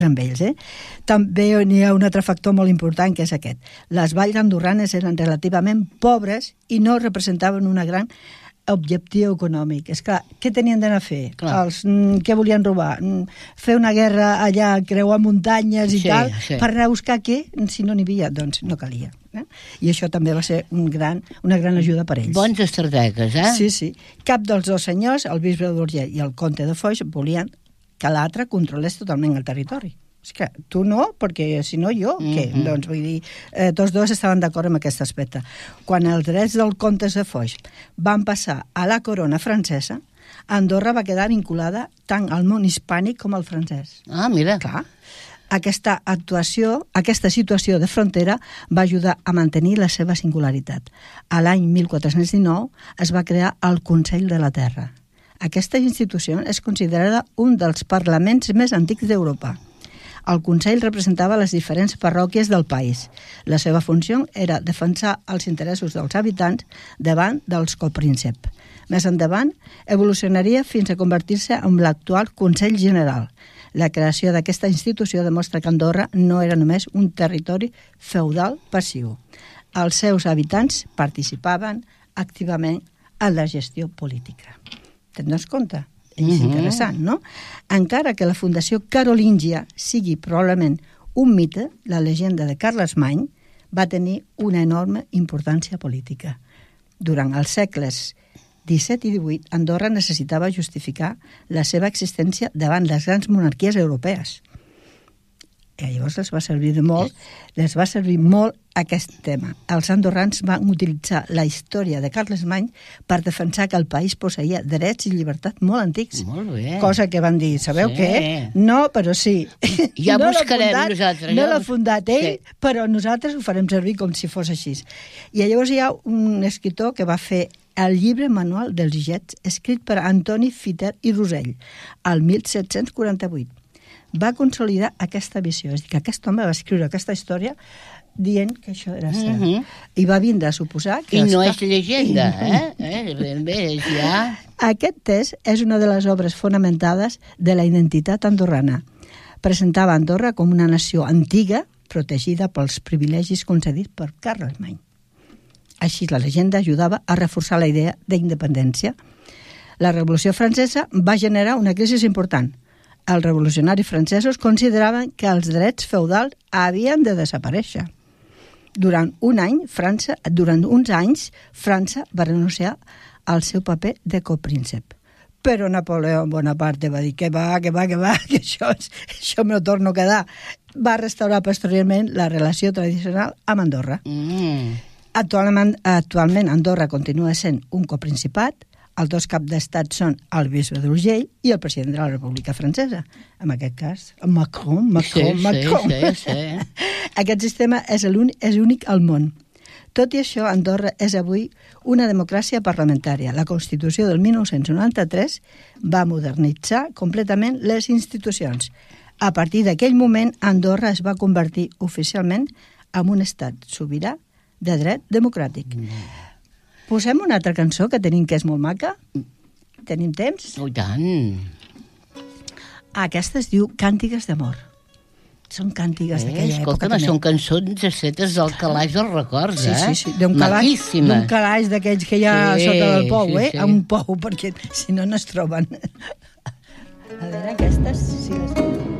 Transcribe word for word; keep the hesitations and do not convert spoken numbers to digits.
amb ells. Eh? També n'hi ha un altre factor molt important, que és aquest. Les valls andorranes eren relativament pobres i no representaven una gran objectiu econòmic. És clar, què tenien d'anar a fer? Els, mm, què volien robar? Mm, fer una guerra allà, creuar muntanyes i sí, tal, sí. per anar a buscar què? Si no n'hi havia, doncs no calia. Eh? I això també va ser un gran, una gran ajuda per ells. Bons estrategues, eh? Sí, sí. Cap dels dos senyors, el bisbe d'Urgell i el comte de Foix, volien que l'altre controlés totalment el territori. És que tu no, perquè si no jo, mm -hmm. què? Doncs vull dir, eh, tots dos estaven d'acord amb aquest aspecte. Quan els drets del comtes de Foix van passar a la corona francesa, Andorra va quedar vinculada tant al món hispànic com al francès. Ah, mira. Clar. Aquesta actuació, aquesta situació de frontera va ajudar a mantenir la seva singularitat. A l'any mil quatre-cents dinou es va crear el Consell de la Terra. Aquesta institució és considerada un dels parlaments més antics d'Europa. El Consell representava les diferents parròquies del país. La seva funció era defensar els interessos dels habitants davant dels coprínceps. Més endavant, evolucionaria fins a convertir-se en l'actual Consell General. La creació d'aquesta institució demostra que Andorra no era només un territori feudal passiu. Els seus habitants participaven activament en la gestió política. Te'n compte? És uh-huh. interessant, no? Encara que la Fundació Carolíngia sigui probablement un mite, la llegenda de Carles Many va tenir una enorme importància política. Durant els segles disset i divuit, Andorra necessitava justificar la seva existència davant les grans monarquies europees. I llavors les va servir de molt, les va servir molt aquest tema. Els andorrans van utilitzar la història de Carles Many per defensar que el país posseïa drets i llibertats molt antics. Molt bé. Cosa que van dir, sabeu sí. què? No, però sí. Ja no buscarem fundat, nosaltres. No ja l'ha bus... fundat ell, sí. però nosaltres ho farem servir com si fos així. I llavors hi ha un escriptor que va fer el llibre manual dels jets, escrit per Antoni Fiter i Rosell, al mil set-cents quaranta-vuit. Va consolidar aquesta visió. És a dir, que aquest home va escriure aquesta història dient que això era cert. Uh -huh. I va vindre a suposar que... I no és llegenda, eh? eh? Ben bé, ja... Aquest text és una de les obres fonamentades de la identitat andorrana. Presentava Andorra com una nació antiga, protegida pels privilegis concedits per Carles Many. Així, la llegenda ajudava a reforçar la idea d'independència. La Revolució Francesa va generar una crisi important. Els revolucionaris francesos consideraven que els drets feudals havien de desaparèixer. Durant un any, França, durant uns anys, França va renunciar al seu paper de copríncep. Però Napoleó Bonaparte va dir que va, que va, que va, que això, això me lo torno a quedar. Va restaurar posteriorment la relació tradicional amb Andorra. Mm. Actualment, actualment Andorra continua sent un coprincipat. Els dos caps d'estat són el bisbe d'Urgell i el president de la República Francesa. En aquest cas, Macron, Macron, sí, Macron. Sí, sí, sí. Aquest sistema és l'únic al món. Tot i això, Andorra és avui una democràcia parlamentària. La Constitució del mil nou-cents noranta-tres va modernitzar completament les institucions. A partir d'aquell moment, Andorra es va convertir oficialment en un estat sobirà de dret democràtic. Mm. Posem una altra cançó que tenim que és molt maca. Tenim temps? Oh, tant. Aquesta es diu Càntigues d'amor. Són càntigues eh, d'aquella època. Escolta, són cançons excetes del calaix dels records, eh? Sí, sí, sí. D'un calaix, d'un calaix d'aquells que hi ha sí, sota del pou, sí, eh? Sí. Un pou, perquè si no no es troben. A veure, aquestes, si les...